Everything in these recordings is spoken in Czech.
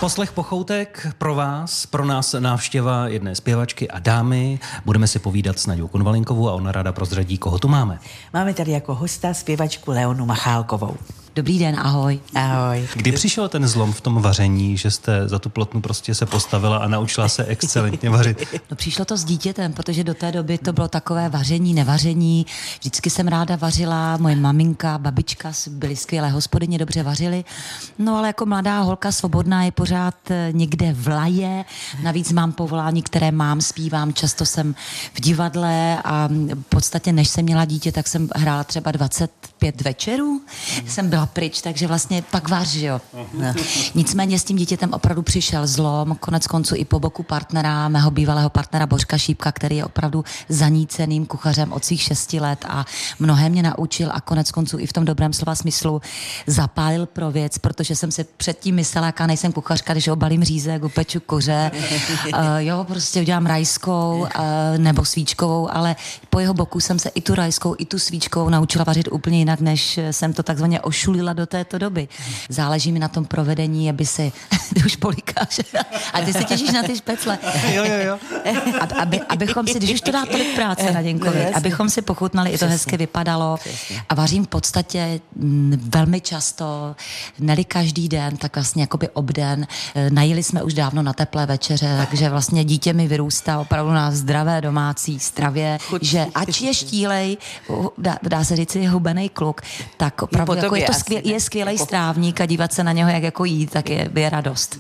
Poslech Pochoutek pro vás, pro nás návštěva jedné zpěvačky a dámy. Budeme si povídat s Naďou Konvalinkovou a ona ráda prozradí, koho tu máme. Máme tady jako hosta zpěvačku Leonu Machálkovou. Dobrý den, ahoj. Ahoj. Kdy přišel ten zlom v tom vaření, že jste za tu plotnu prostě se postavila a naučila se excelentně vařit? No přišlo to s dítětem, protože do té doby to bylo takové vaření, nevaření. Vždycky jsem ráda vařila, moje maminka, babička byly skvělé hospodyně, dobře vařily. No ale jako mladá holka svobodná je pořád někde v laje. Navíc mám povolání, které mám, zpívám, často jsem v divadle a v podstatě než jsem měla dítě, tak jsem hrála třeba 25 večerů. Jsem byla pryč, takže vlastně pak vař, jo. No. Nicméně s tím dítětem opravdu přišel zlom, konec konců i po boku partnera, mého bývalého partnera Božka Šípka, který je opravdu zaníceným kuchařem od svých 6 let a mnohé mě naučil a konec konců i v tom dobrém slova smyslu zapálil pro věc, protože jsem si předtím myslela, jaká nejsem kuchařka, když obalím řízek, upeču koře, jo, prostě udělám rajskou nebo svíčkovou, ale po jeho boku jsem se i tu rajskou, i tu svíčkovou naučila vařit úplně jinak, než jsem to takzvaně ošulila do této doby. Záleží mi na tom provedení, aby si, ty už polikáš, a ty se těšíš na ty špecle. Jo. Abychom si, když už to dá tolik práce na Děnkovi, abychom si pochutnali, i to hezky vypadalo. A vařím v podstatě velmi často, ne každý den, tak vlastně jakoby obden. Najeli jsme už dávno na teplé večeře, takže vlastně dítě mi vyrůstá opravdu na zdravé domácí stravě, že ač je štílej, dá se říct, je hubenej kluk, tak opravdu jako je skvělý strávník a dívat se na něho, jak jako jít, tak je radost.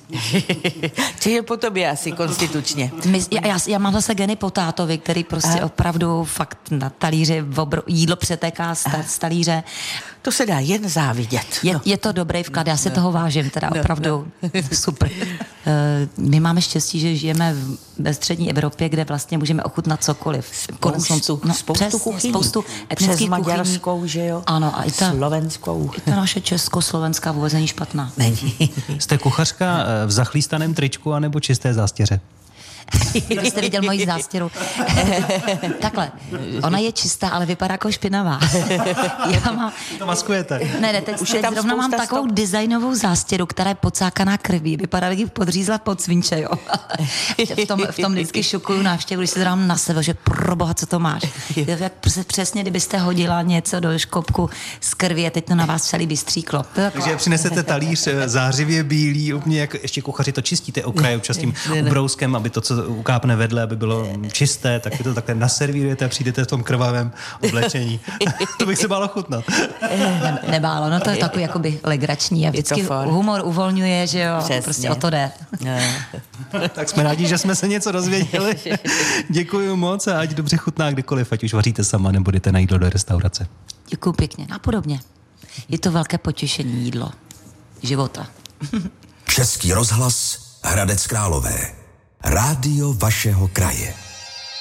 Čiže po tobě asi konstitučně. Já mám zase geny po tátovi, který prostě opravdu fakt na talíři jídlo přetéká z talíře. To se dá jen závidět. Je to dobrý vklad, já si toho vážím, teda opravdu super. My máme štěstí, že žijeme ve střední Evropě, kde vlastně můžeme ochutnat cokoliv. Spoustu kuchyní. Spoustu přes maďarskou, že jo? Ano, a i ta slovenskou. I ta naše československá vůbec není špatná. Není. Jste kuchařka v zachlístaném tričku anebo čisté zástěře? Kdybyste viděl moji zástěru. Takhle, ona je čistá, ale vypadá jako špinavá. To maskujete. Ne, teď zrovna mám takovou designovou zástěru, která je podcákaná krví. Vypadá, jak ji podřízla pod svinče, jo. v tom vždycky šokuju návštěvu, když se dám na sebe, že proboha, co to máš. Jak přesně, kdybyste hodila něco do škopku z krví a teď to na vás celý bystříklo. Takže přinesete talíř zářivě bílý, úplně jak ještě kuchaři to čistíte okraje častým ubrouskem, aby to, co ukápne vedle, aby bylo čisté, tak vy to takhle naservírujete a přijdete v tom krvavém oblečení. To bych se bálo chutnat. Nebálo, no to je takový jakoby legrační a vždycky humor uvolňuje, že jo, přesně. Prostě o to jde. Tak jsme rádi, že jsme se něco dozvěděli. Děkuji moc a ať dobře chutná kdykoliv, ať už vaříte sama nebo jdete na jídlo do restaurace. Děkuji pěkně. A podobně. Je to velké potěšení jídlo života. Český rozhlas Hradec Králové. Rádio vašeho kraje.